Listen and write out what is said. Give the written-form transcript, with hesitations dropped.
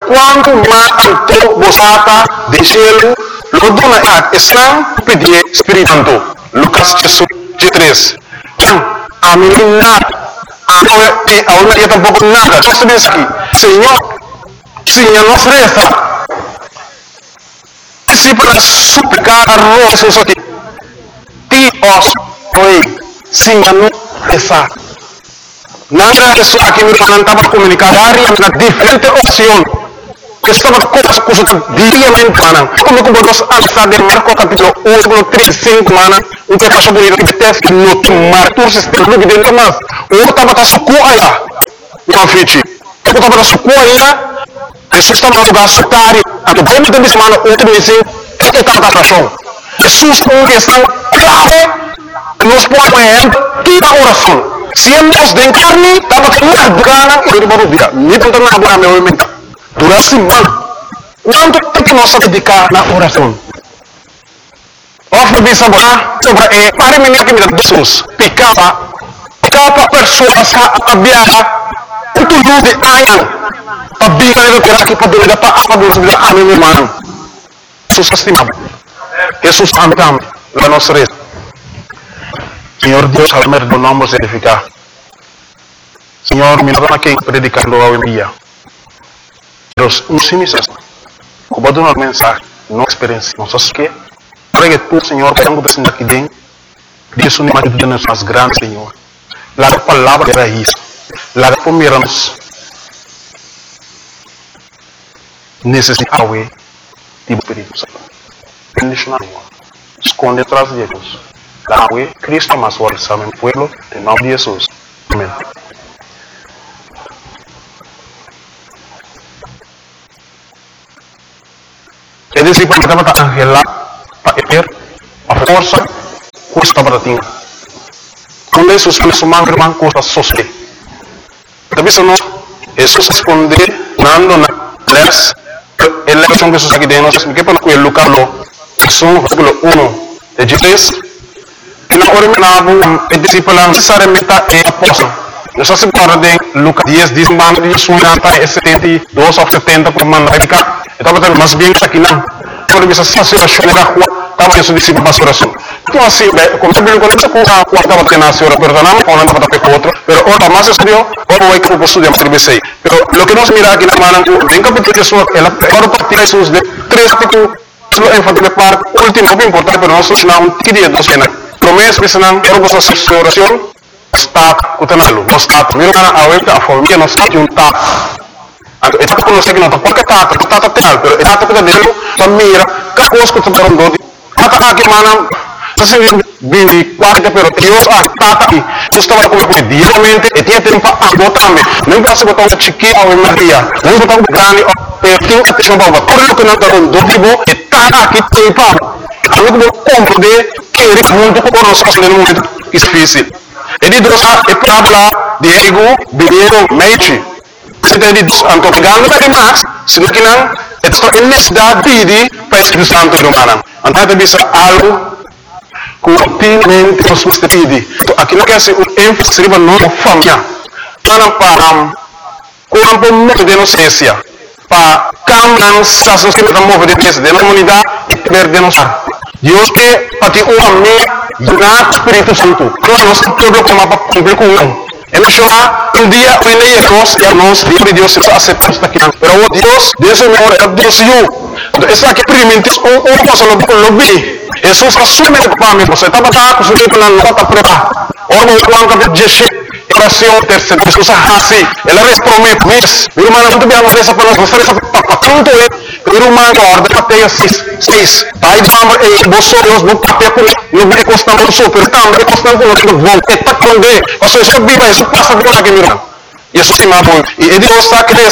quando matam bosata de gelo, lo dona a Islam pedir Espírito Santo. Lucas 3. A menina, a menina tampoco nada. Nós sabemos aqui, Senhor nos reza. Se para suplicar a Jesus aqui, Dios hoy, Senhor nos reza. Nada isso aqui me estava comunicar na diferente ocasião. Estava coisa diariamente, mana. Como podemos alçar de Marcos capítulo 1, versículo 35, mana. O que passou por ele teste no Marcos sistema do dentro mas o estava tá suco aí. Não fiche. O estava tá suco aí. Jesus estava no lugar sutari. A do bem de semana outro disse que estava tá passando. Jesus com questão clave nos põe que a oração. Se nós de carne, estava com uma grana e ele vai dia. Me tentar na boa meu mente. Durante semana, quanto tempo nós dedicar na oração? Ofre bisa sobre para mim aqui me dá Jesus. Picava pessoas a viajar muito longe aí. A biga ele terá que poder dar para a Deus me a meu irmão. Jesus estimado. Jesus amamos la nossa reza. Senhor Deus, ao meu nome edificar. Senhor, me dá aqui predicando ao dia. Deus, nos inicios, como dá uma mensagem, não experiência, não sei o que. Para que tu, Senhor, que estamos descendo aqui dentro, Deus nos manda de nós grandes, Senhor. La palavra de raiz, la pomeramos. Necessitamos de Espírito Santo. Bendicionar, Senhor. Esconde atrás de Deus. La Cristo más fuerza en el pueblo, en nombre de Jesús. Amén. Es decir, para que te angela, para ver, para força, custa para ti. Quando Jesus me sumar, hermano, custa sospe. Tapi se não, Jesus responde, dando na les, eleição que Jesus aqui de nós, que para que o Lucas lo, son versículo 1 de Jesus. Na hora que nós discípulos necessariamente é apóstolo. Nós se guarda em Lucas 10, diz mano de Jesus é 72 ou 70 por mano radical. Então mas bem aqui não. Quando você se associou na rua, estava Jesus discípulo para oração. Então assim, como se bem quando você com a quarta batendo na senhora, perdonamos, ou não estava para outro, pero outra mais serio, ou vai que o posto de MTBC. Pero lo que nós mira aqui na mano, em capítulo de Jesus, ela agora parte de Jesus de 3 tipo, só enfatiza a parte última, muito importante, pero nós não que dia dos que promessa que senang pero sa oración start kutanalo no start miro na awet a formia no start yung tap ito ko no sige no porque tap tal pero ito ko dito pamira kakos ko tabaron do ata aki manam kasi bini quarta pero Dios tata y estaba como diariamente e tinha tempo a botame não posso botar uma chiqui ao Maria não botar um grande pero tinha atenção para tudo que não daron do tipo e tata aqui tempo eu vou compreender que ele muito com nós no momento difícil. Ele dosa e palavra de ego, dinheiro, mente. Se tem de antogando para demais, se não que não, é necessidade de para Espírito Santo humano. Então bisa algo continuamente nos pede. Aqui não quer ser um ênfase riba não família. Para corpo muito de notícia. Para câmara sasos que não move de comunidade e ter denunciar. Deus que pati na Espírito Santo. Claro, nós temos como para cumprir com ele chama dia when they cross e nós de Deus se aceita aqui. Pero Deus, Deus é melhor, é Deus you. Essa aqui primeiro um passo no bi. Jesus assume o papel, você estava com o seu plano para preparar. Ora o plano que Jesus oração terceira Jesus assim. Ela responde mas, irmã, não te vamos essa para nós, você está tanto irmã guarda Mateus 6. Aí vamos vocês não papel no meio constante super, também constante no voo. É tá quando você já vive isso passa por aqui, irmão. Isso se mata. E ele está que